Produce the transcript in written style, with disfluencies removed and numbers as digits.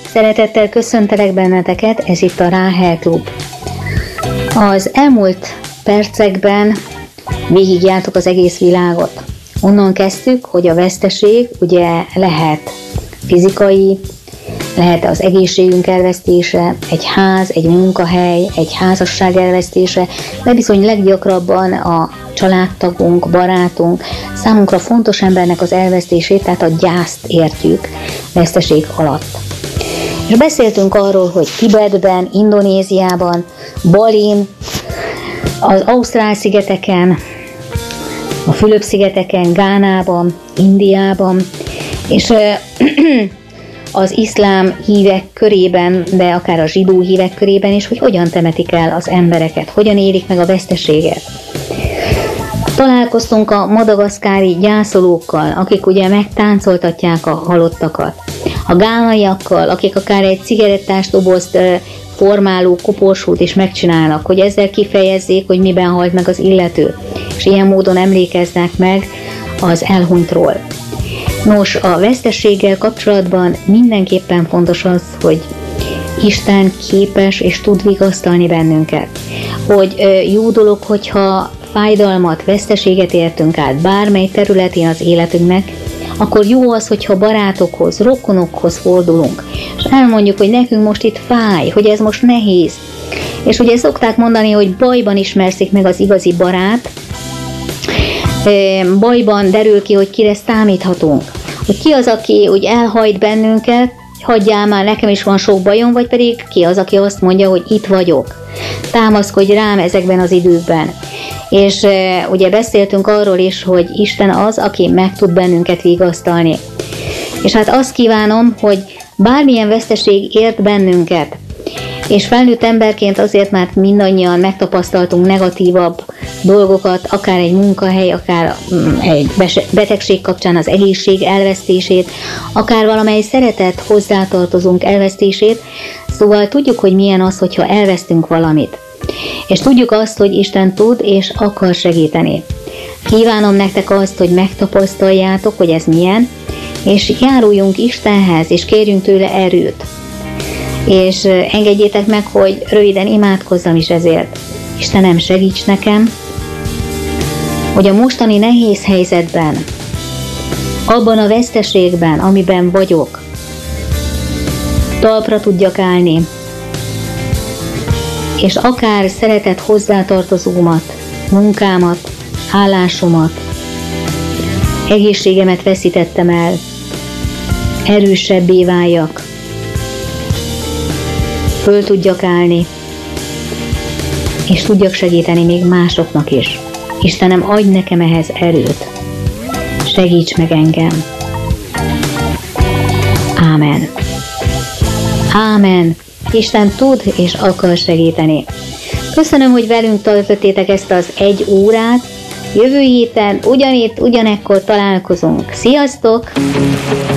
Szeretettel köszöntelek benneteket, ez itt a Ráhel Klub. Az elmúlt percekben végigjártuk az egész világot. Onnan kezdtük, hogy a veszteség ugye lehet fizikai, lehet az egészségünk elvesztése, egy ház, egy munkahely, egy házasság elvesztése, de bizony leggyakrabban a családtagunk, barátunk, számunkra fontos embernek az elvesztését, tehát a gyászt értjük veszteség alatt. És beszéltünk arról, hogy Tibetben, Indonéziában, Balin, az Ausztrál-szigeteken, a Fülöp-szigeteken, Gánában, Indiában, és az iszlám hívek körében, de akár a zsidó hívek körében is, hogy hogyan temetik el az embereket, hogyan élik meg a veszteséget. Találkoztunk a madagaszkári gyászolókkal, akik ugye megtáncoltatják a halottakat, a gánaiakkal, akik akár egy cigarettás dobozt formáló koporsót is megcsinálnak, hogy ezzel kifejezzék, hogy miben halt meg az illető, és ilyen módon emlékeznek meg az elhunytról. Nos, a vesztességgel kapcsolatban mindenképpen fontos az, hogy Isten képes és tud vigasztalni bennünket. Hogy jó dolog, hogyha fájdalmat, veszteséget értünk át bármely területén az életünknek, akkor jó az, hogyha barátokhoz, rokonokhoz fordulunk, és elmondjuk, hogy nekünk most itt fáj, hogy ez most nehéz. És ugye szokták mondani, hogy bajban ismerszik meg az igazi barát, bajban derül ki, hogy kire számíthatunk. Hogy ki az, aki úgy elhajt bennünket, hagyjál már, nekem is van sok bajom, vagy pedig ki az, aki azt mondja, hogy itt vagyok. Támaszkodj rám ezekben az időkben. És ugye beszéltünk arról is, hogy Isten az, aki meg tud bennünket vigasztalni. És hát azt kívánom, hogy bármilyen veszteség ért bennünket, és felnőtt emberként azért, mert mindannyian megtapasztaltunk negatívabb dolgokat, akár egy munkahely, akár egy betegség kapcsán az egészség elvesztését, akár valamely szeretett hozzátartozunk elvesztését, szóval tudjuk, hogy milyen az, hogyha elvesztünk valamit. És tudjuk azt, hogy Isten tud és akar segíteni. Kívánom nektek azt, hogy megtapasztaljátok, hogy ez milyen, és járuljunk Istenhez, és kérjünk tőle erőt. És engedjétek meg, hogy röviden imádkozzam is ezért. Istenem, segíts nekem, hogy a mostani nehéz helyzetben, abban a veszteségben, amiben vagyok, talpra tudjak állni, és akár szeretett hozzátartozómat, munkámat, állásomat, egészségemet veszítettem el, erősebbé váljak, föl tudjak állni, és tudjak segíteni még másoknak is. Istenem, adj nekem ehhez erőt. Segíts meg engem. Ámen. Ámen. Isten tud és akar segíteni. Köszönöm, hogy velünk töltöttétek ezt az 1 órát. Jövő héten ugyanitt, ugyanekkor találkozunk. Sziasztok!